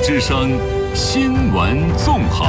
之声新闻纵横。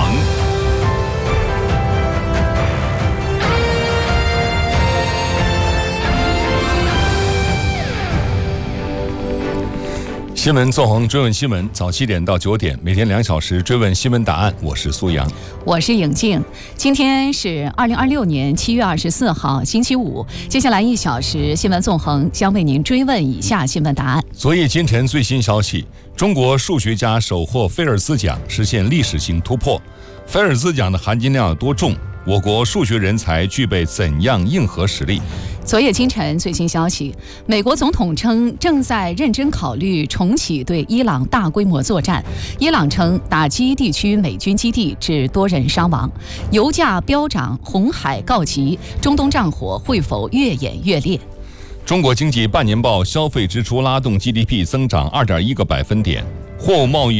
新闻纵横，追问新闻，早7点到9点，每天2小时追问新闻答案。我是苏阳， 我是颖静。今天是2026年7月24号，星期五。接下来1小时，新闻纵横将为您追问以下新闻答案。 昨夜今晨最新消息，中国数学家首获菲尔兹奖，实现历史性突破。菲尔兹奖的含金量有多重？我国数学人才具备怎样硬核实力？ 昨夜今晨最新消息，美国总统称正在认真考虑重启对伊朗大规模作战。伊朗称打击地区美军基地致多人伤亡。油价飙涨，红海告急，中东战火会否越演越烈？ 中国经济半年报消费支出拉动 GDP 增长2.1个百分点，货物贸易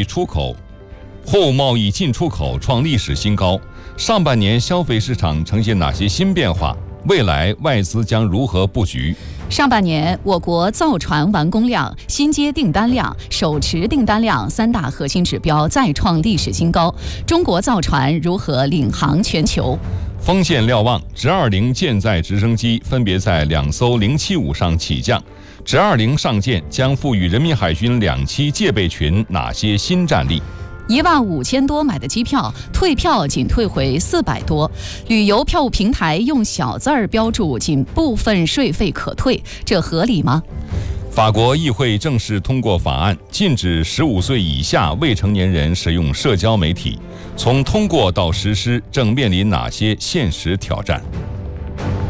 进出口创历史新高。上半年消费市场呈现哪些新变化？未来外资将如何布局？ 上半年，我国造船完工量、新接订单量、手持订单量3大核心指标再创历史新高。中国造船如何领航全球？ 锋线瞭望，直20舰载直升机分别在2艘075上起降。直20上舰将赋予人民海军2栖戒备群哪些新战力 ？15000多买的机票，退票仅退回400多。旅游票务平台用小字儿标注仅部分税费可退，这合理吗？ 法国议会正式通过法案，禁止15岁以下未成年人使用社交媒体。从通过到实施，正面临哪些现实挑战？